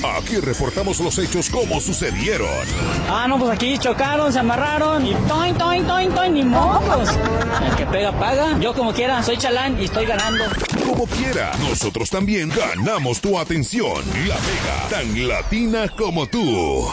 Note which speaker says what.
Speaker 1: Aquí reportamos los hechos como sucedieron.
Speaker 2: Ah, no, pues aquí chocaron, se amarraron y toin, toin, toin, toin, ni mocos. El que pega, paga. Yo como quiera, soy chalán y estoy ganando.
Speaker 1: Como quiera, nosotros también ganamos tu atención. La Mega, tan latina como tú.